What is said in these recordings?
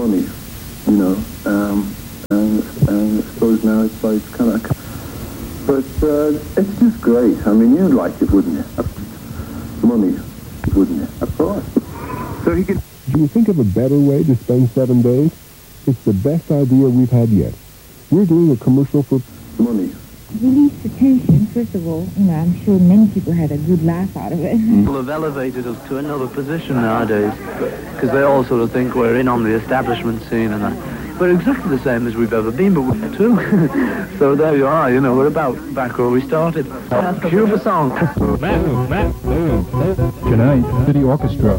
money, you know, and I suppose now it's like kind of, but it's just great. I mean, you'd like it, wouldn't you? Money, wouldn't you? Of course. So he can. Do you think of a better way to spend 7 days? It's the best idea we've had yet. We're doing a commercial for money. Release the tension, first of all. You know, I'm sure many people had a good laugh out of it. People have elevated us to another position nowadays because they all sort of think we're in on the establishment scene and that. We're exactly the same as we've ever been, but we're too. So there you are, you know, we're about back where we started. Cue the song. Tonight, City Orchestra.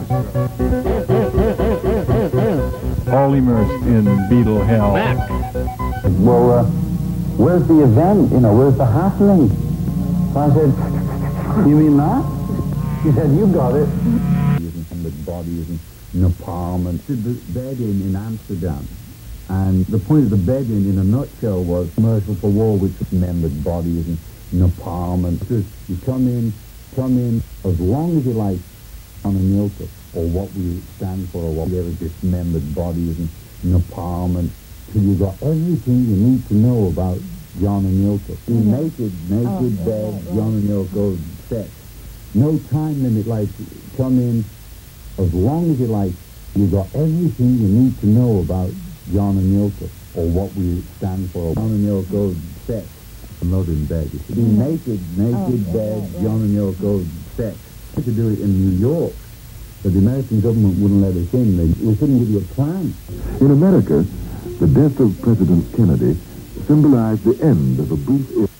All immersed in Beatle hell. Well, where's the event? You know, where's the happening? So I said, you mean that? He said, you got it. Using the bodies and napalm and did the bed-in in Amsterdam. And the point of the bed-in, in a nutshell, was commercial for war, which remembered bodies and napalm. And just, you come in as long as you like on a Milka, or what we stand for, or what we ever dismembered bodies and napalm, and till you got everything you need to know about John and Yoko. Naked bed, John and Yoko, sex. No time limit, like, come in as long as you like. You got everything you need to know about John and Yoko, or what we stand for. John and Yoko, sex. Not in bed. Naked bed, John and Yoko, sex. We had to do it in New York, but the American government wouldn't let us in. We couldn't give you a plan. In America, the death of President Kennedy symbolized the end of a brief era.